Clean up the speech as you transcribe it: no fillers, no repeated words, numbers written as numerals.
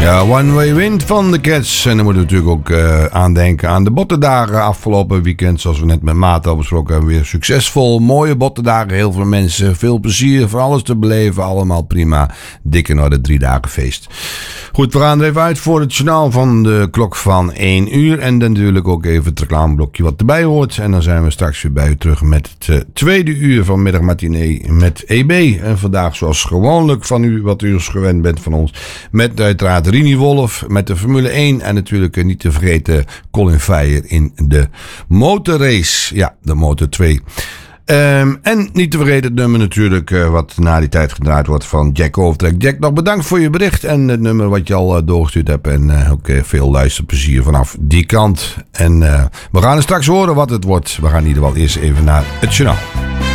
Ja, One Way Wind van de Cats. En dan moeten we natuurlijk ook aandenken aan de bottendagen afgelopen weekend. Zoals we net met Maat al besproken hebben. Weer succesvol, mooie bottendagen. Heel veel mensen, veel plezier, van alles te beleven. Allemaal prima. Dikke naar de 3 dagen feest. Goed, we gaan er even uit voor het journaal van de klok van 1 uur. En dan natuurlijk ook even het reclameblokje wat erbij hoort. En dan zijn we straks weer bij u terug met het tweede uur van Middagmatinee met EB. En vandaag zoals gewoonlijk van u, wat u gewend bent van ons. Met uiteraard Rini Wolf met de Formule 1. En natuurlijk niet te vergeten Colin Veijer in de motorrace. Ja, de Motor 2. En niet te vergeten het nummer natuurlijk wat na die tijd gedraaid wordt van Jack Overtrek. Jack, nog bedankt voor je bericht en het nummer wat je al doorgestuurd hebt. En ook veel luisterplezier vanaf die kant. En we gaan er straks horen wat het wordt. We gaan in ieder geval eerst even naar het journaal.